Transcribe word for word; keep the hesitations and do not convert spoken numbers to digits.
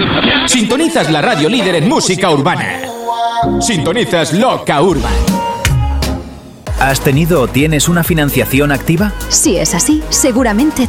Sintonizas la radio líder en música urbana. Sintonizas Loca Urban. ¿Has tenido o tienes una financiación activa? Si es así, seguramente